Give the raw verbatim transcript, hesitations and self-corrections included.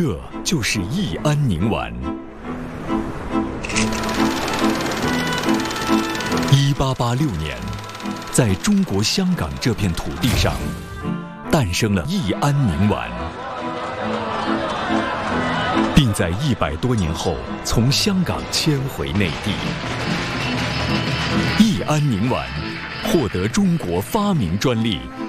这就是益安宁丸。一八八六年，在中国香港这片土地上，诞生了益安宁丸，并在一百多年后从香港迁回内地。益安宁丸获得中国发明专利。